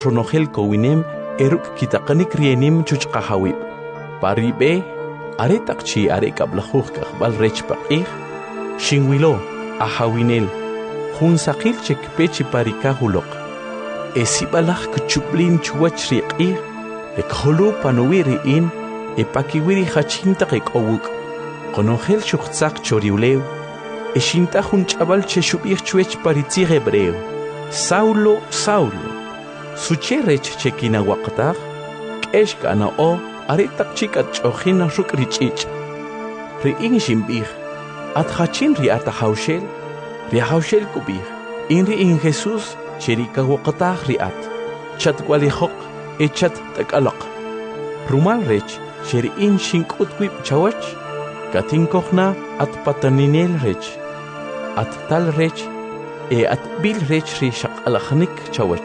ronogel kowinem eruk kitaqanik rienim chuchqahawib. Paribe are takchi are kablajuj kakbal rech paqih. Shinwilo ahawinel hun saqil chekpechi parikahulok. Esibalaj kuchublin chuwach riqih. Ekholu panuwiri in epakiwiri hachintaq ekowuk. Konogel shuqtzaq choriulew. Eshintajun chabal cheshubih chuech paritzig hebreo. Saulo, Saulo. Sucherech chekinawaqtaq. K'eshk'ana o aretak chikat ch'ojina ruk' rich'ich'. Ri'in shimb'ij. Atjachin ri'ata hawxel. Ri'hawxel kub'ij. In ri'in Jesús cherikawaqtaq ri'at. Chatkwalijoq echat tak'alaq. Rumal rech cheri'in shink'ut wib' chawach. Katinkojna at pataninel rech. At tal rech at bil rech ri shaq'alajnik chawach.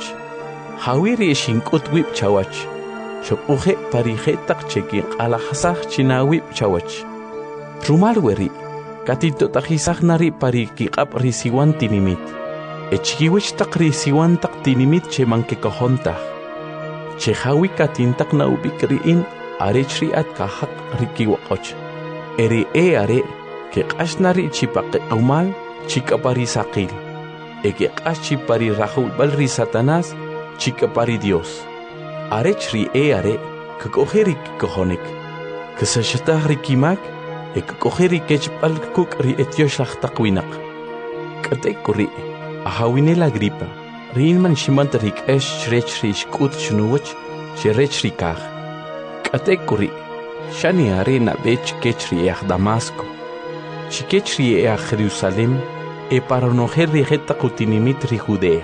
Hawiri shink'ut wib' chawach. Shopuje parijetaq chekinq'alajasaj chinawib' chawach. Rumal weri katitotajisaj nari parikiq'ab' risiwan tinimit. Echkiwichtaq risiwantaq tinimit chemankikojontaj. Chehawi katintaq naubik ri'in arech ri'at kajaq rikiwaq'och. Eri are keq'ashnari chipaq'umal chik'aparisaqil. Ekeq'ash chipari rajulbal ri Satanás chik'apari Dios. Arech ri are kek'ojeri kikojonik. Kesashataj rikimak ekek'ojeri kechb'al kuk' ri etioxlajtaq winaq. K'atek ri ahawinel Agripa ri'inman ximant rik'ex rech ri xk'ut chnuwach xerech ri kaj. K'atek ri Shani are nabech kech ri'ej Damasco. Xikech ri'ej Jerusalem paronojel rijetaq utinimit ri Judea.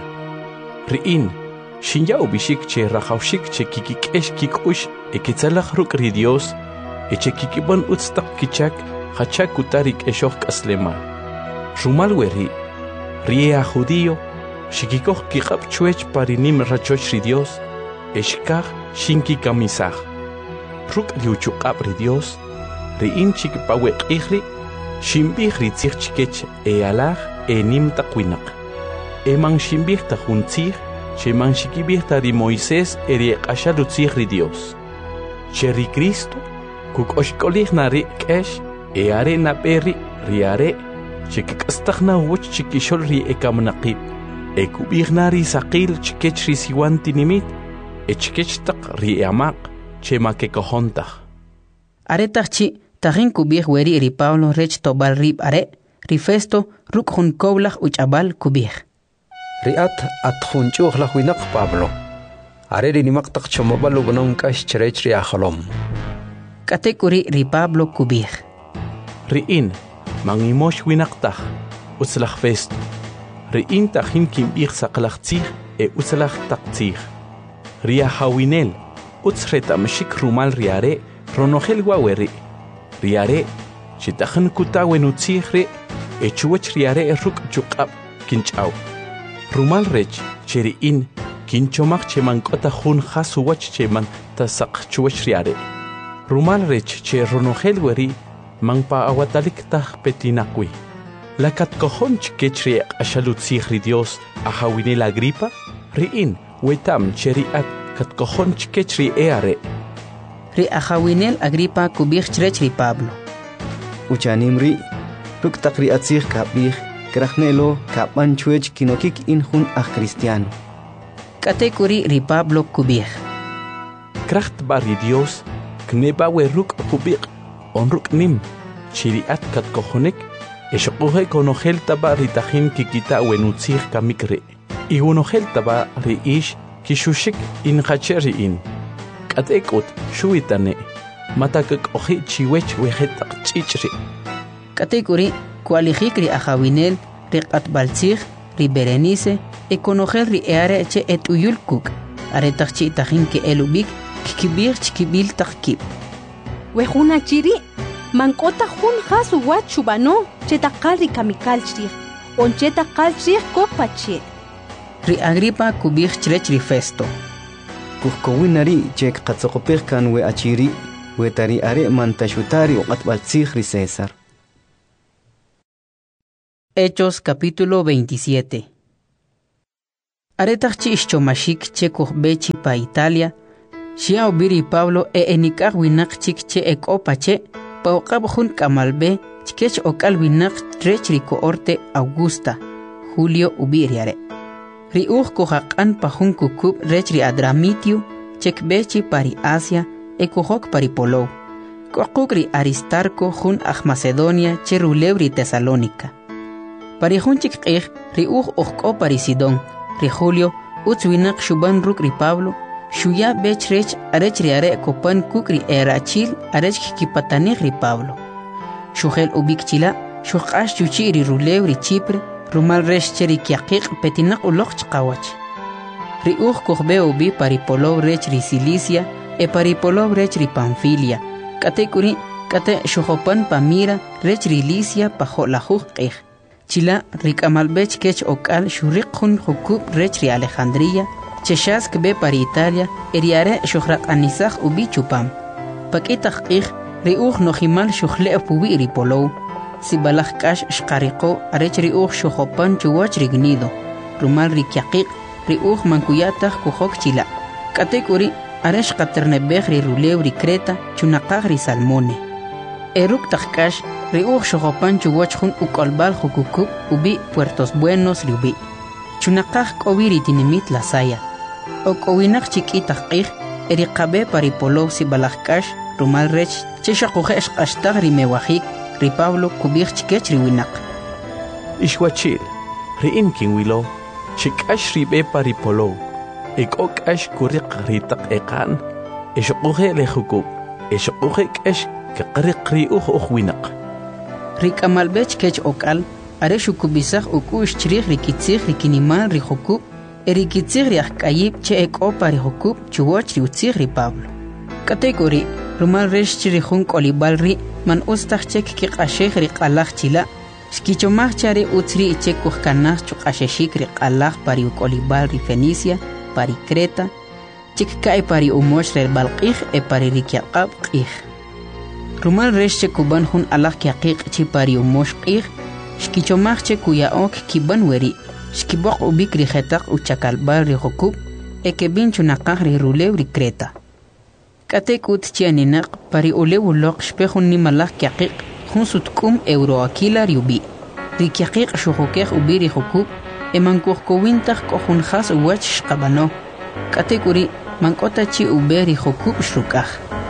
Ri'in xinyaw bixik che rajawxik che kikik'ex kik'ux kitzalaj ruk' ri Dios che kikib'on utztaq kichak hachak utar rik'exoj k'aslemal. Rumal weri ri'ej judío xikikoj kiq'ab' chwech parinim rachoch ri Dios xkaj xinkikamisaj. Ruk' liuchuq'ab' ri Dios ri'in chikpaweq'ij ri ximb'ij ri tzij chikech alaj nim taq winaq. Man ximb'ij ta jun tzij cheman xikib'ij ta ri Moisés riq'axal utzij ri Dios. Che ri Cristo kuk'oxk'olij na ri k'ex are nab'e ri are chikik'astaj na woch chikixol ri ekamnaqib. Kub'ij na ri saqil chikech ri siwan tinimit chikech taq ri amaq chema kekojontaj. Aretaj chi tajin kub'ij weri ri Pablo rech tob'al rib' are ri Festo ruk' jun kowlaj uch'ab'al kub'ij. Ri'at jun ch'u'jlaj winaq Pablo. Are ri nimaq taq chomob'al ub'anom k'ax cherech ri ajolom. K'atek ri Pablo kub'ij. Ri'in mangimox winaq taj utzlaj Festo. Ri'in tajin kinb'ij saqlaj tzij utzlaj taq tzij. Ri ahawinel utz retamxik rumal ri are ronojel waweri. Ri are chitajan kutawen utzij ri chuwach ri are ruk' chuq'ab' kinch'aw. Rumal rech cheri'in kinchomaj chemank'ota jun jas uwach cheman tasaq chuwach ri are. Rumal rech che ronojel weri manpa awatalik taj petinaqwi. Lakatkojon chikech ri q'axal utzij ri Dios ahawinel Agripa ri'in wetam cheri'at katkojon chikech ri are. Ri ahawinel Agripa kub'ij chrech ri Pablo. Uchanim ri ruk' taq ri atzij kab'ij krajnelo kab'an chwech kinokik in jun aj cristiano. K'atek ri Pablo kub'ij. Kracht bar ri Dios kneba we ruk' kub'ij on ruk' nim chiri'at katkojonik xoquje konojel taba ri tajin kikita wen utzij kamik ri. Igunojel taba ri ix kishushik in qache ri'in. K'atek'ut xuitane matakak'oji chiwech wejetaq ch'ich' ri. K'atek ri kualijik ri ahawinel ri q'atb'al tzij ri Berenice konojel ri are che uyul kuk. Aretaj chi tajin ke elubik kikib'ij chikib'il taq kib'. Wejuna chiri mank'ota jun jas uwach xub'ano che taqal ri kamikal chrij on che taqal chrij kopache. Ri Agripa kub'ij chrech ri Festo. Kujkowinari che qatzoqopij kan we achiri we tari are mantashutari uq'atb'al tzij ri César. Hechos capítulo 27. Aretach chi ischomashik che kuhbechi pa Italia. Shia obiri Pablo enikah winak chik che ekopa che. Pa okab hun kamalbe chikech okal winak trech riko orte Augusta. Julio ubiriare. Riuj kuhakan pa hun kukub rechri Adramitio. Chekbechi pari Asia ekuhok pari Polo. Kokukri Aristarco jun Macedonia che rulebri Tesalónica. Pari jun chikij riuj ojko pari Sidón. Ri Julio utzwinak shuban ruk ri Pablo. Shuya bechrech arechri are kopan kukri erachil arech kipatanij ri Pablo. Shugel ubikchila shukash chuchi ri rulebri Chipre. Rumal resh cheri kiaqiq petinak uloq chqawach. Riuj kuhbe ubi pari Polo rech ri Cilicia e pari Polo rech ri Panfilia. Kate kuri kate shuhopan pamira rech ri Licia pa jolajuj qij. Chila rikamalbech kech okal shuriqun hukub rech ri Alejandría. Cheshask be pari Italia eriare shuhraq anisaj ubi chupam. Pakitaq qij riuj nojimal shuhle pubi ri Polo. Sibalaj kash shqariqo arech riuj shuhopan chuwach rignido. Rumal rikiaqiq riuj mankuyataq kuhok chila. Kate kuri aresh qaternebej ri rulew ri Creta chunaqaj ri Salmone. Eruk taqkash riuj shuhopan chuwach jun ukolbal jukukub ubi Puertos Buenos ri ubi. Chunaqaj k'obi ri tinimit la Saya. Ok'owinaq chik'itaq qij eriqabe pari Polo sibalaj kash rumal rech cheshaquje qashtaj ri mewajik ri Pablo kubij chikech ri winaq. Ishwachil ri'in kinwilo chikash ribe pari Polo. Ek'okash kuriq ritaq eqan eshquje lejukub eshquje kash kaqriq riuj winaq. Rikamalbech kech okal are shukubisaj ukush chrij rikitzij rikinimal ri jukub erikitzij ri ajk'ayib che ek'opa ri jukub chuwach ri utzij ri Pablo. Kategori rumal resh chiri jun k'olibal ri man ustaj chek kiq'ashej ri q'alaj chila xkichomaj chari utzri ichek kujkanaj chuq'axexik ri q'alaj pari uk'olibal ri Fenicia pari Creta chikka'y pari umox ri balq'ij e pari ri kyaq'ab q'ij. Rumal resh che kuban jun alaj kyaqiq chi pari umox q'ij xkichomaj che kuya'ok kiban weri xkiboq ubik ri jetaq uchakalbal ri jukub e kebin chunaqaj ri rulew ri Creta. Katek ut chianinaq pari ulew uloq xpejun nimalaj kyaqiq jun sutk'um euroakila ri ubi. Ri kyaqiq xujukej ubi ri jukub e mankujkowintaj k'ojun jas uwach xqabano. Katek uri mank'ota chi ube ri jukub xruk'aj.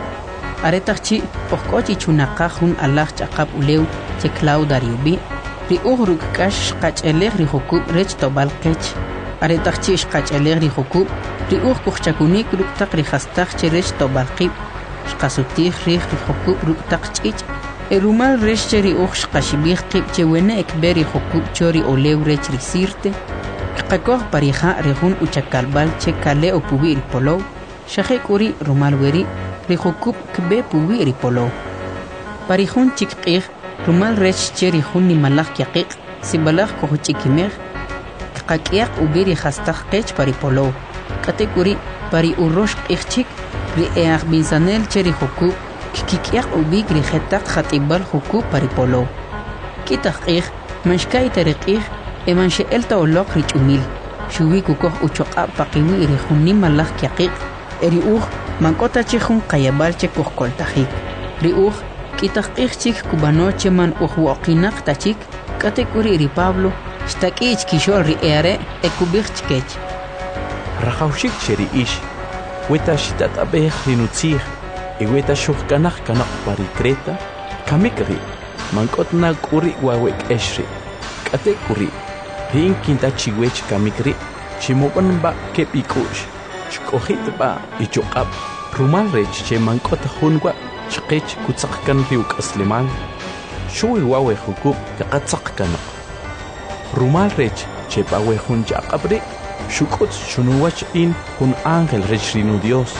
Aretaq chi ojk'ochi chunaqaj jun alaj ch'aqap ulew che Clauda ri ubi. Ri uj ruk'kax xqach'elej ri jukub rech tobal qech. Aretaq chi xqach'elej ri jukub ri uj kujchakunik ruk'taq ri jastaj che rech tobal qib. Xqasutij rij ri jukub ruk'taq ch'ich' e rumal rex che ri uj xqaxibij qib che wene ekbe ri jukub cho ri olew rech ri Sirte. Qakoj parija ri jun uchakalbal che kale opubi ri Polo. Xaje kuri rumal weri ri jukub kbe pubi ri Polo. Pari jun chikq'ij rumal rech che ri jun nimalaj kyaqiq sibalaj kujuch'ikimej qak'iyaq ubi ri jastaj qech pari Polo. Kate kuri pari urox q'ij chik ri eaj binsanel che ri jukub kik'iyaq ubik ri jetaq jat'ibal jukub pari Polo. Kitaq q'ij manxka'y tari q'ij e manxe'elta oloq ri ch'umil xuwi kukoj uchoq'ab paqiwi ri jun nimalaj kyaqiq e ri uj mank'ota chi jun qayabal che kujkoltajik. Ri uj kitaq q'ij chik kubano che man uj woqinaq tachik kate kuri ri Pablo xtak'i chkixol ri eare e kubij chkech. Rajawxik cheri ish weta xitat'abej ri nutzij e weta xujkanaj kanaq pari Creta kamik ri mank'otna k'uri wawek'ex ri k'ate kuri ri'in kintachiwech kamik ri ximob'anb'a keb' ik'u'x xk'ojitb'a ichoq'ab' rumal rech che mank'ot junwa xqech kutzaq kan ri uk'aslimal xuwi wawe jukub kaqatzaq kanaq rumal rech che pawe jun ch'aq'ab' ri xuk'utz xunuwach in jun ángel rech ri nu Dios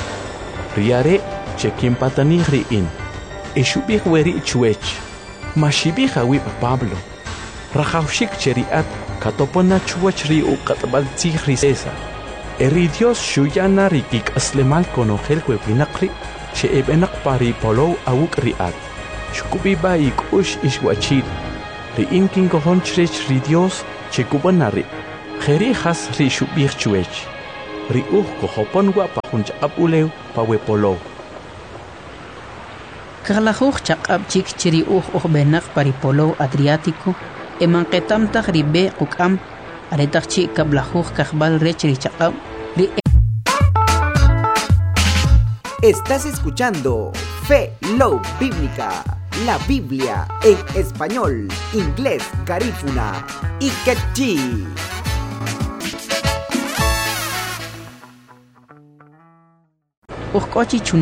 riare che kinpatanij ri'in e xub'ij weri chwech maxib'ij awib' Pablo rajawxik che ri'at katopona chuwach ri uq'atb'al tzij ri César e ri Dios xuyana ri kik'aslemal konojel wewinaq ri xe'eb'enaq pari Polo awuk' ri'at xkub'ib'a ik'ux ixwachil ri'in kinkojon chrech ri Dios che kub'ana ri Jerijas ri shubir chuech. Ri ko hopon wa pa hunchaqab ulew pa wepolo. Kahlahuj chaqab chik chiri benak paripolo Adriático. Emanqetamtaj ribe quk'am aretaq chi kablahuj kajbal rech ri chaqab ri. Estás escuchando Fe Love Bíblica, la Biblia en español, inglés, garífuna y quechí. Uq'ochi